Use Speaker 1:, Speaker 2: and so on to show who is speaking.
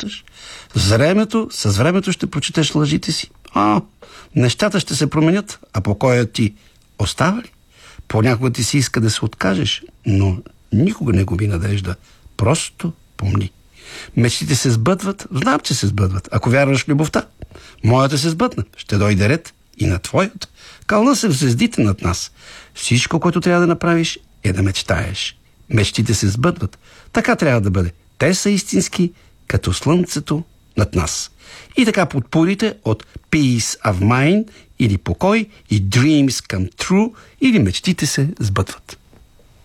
Speaker 1: прощаш. С времето ще прочетеш лъжите си. Нещата ще се променят, а покоят ти остава ли? Понякога ти си иска да се откажеш, но никога не губи надежда. Просто помни. Мечтите се сбъдват, знам, че се сбъдват, ако вярваш в любовта. Моята се сбъдна, ще дойде ред и на твоята. Кълна се в звездите над нас. Всичко, което трябва да направиш, е да мечтаеш. Мечтите се сбъдват. Така трябва да бъде. Те са истински, като слънцето над нас. И така подпорите от Peace of Mind или покой и Dreams Come True или мечтите се сбъдват.